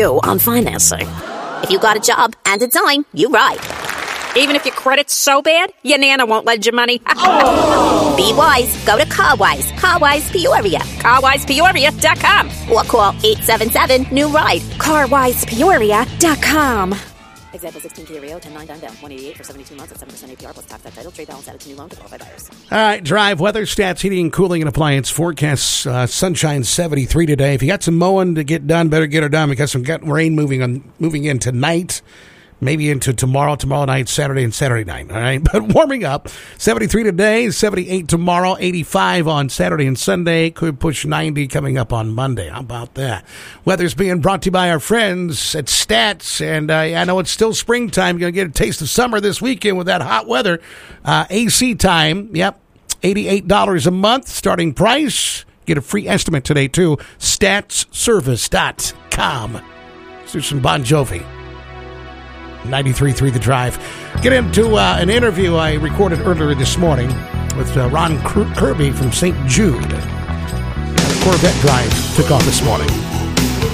on financing. If you got a job and a dime, you ride. Even if your credit's so bad, your Nana won't lend you money. Be wise. Go to CarWise. CarWise Peoria. CarWisePeoria.com. Or call 877-NEW-RIDE. CarWisePeoria.com. Example 16 Kia Rio, 10-9 down, 188 for 72 months at 7% APR plus tax at title. Trade balance added to new loan to qualify buyers. All right, Drive weather stats, heating and cooling and appliance forecasts. Sunshine 73 today. If you got some mowing to get done, better get her done. We got some rain moving in tonight. Maybe into tomorrow night, Saturday and Saturday night, all right? But warming up, 73 today, 78 tomorrow, 85 on Saturday and Sunday. Could push 90 coming up on Monday. How about that? Weather's being brought to you by our friends at Stats. And I know it's still springtime. You're going to get a taste of summer this weekend with that hot weather. AC time, yep, $88 a month, starting price. Get a free estimate today, too. StatsService.com. Let's do some Bon Jovi. 93.3 The Drive. Get into an interview I recorded earlier this morning with Ron Kirby from St. Jude. Corvette Drive took off this morning.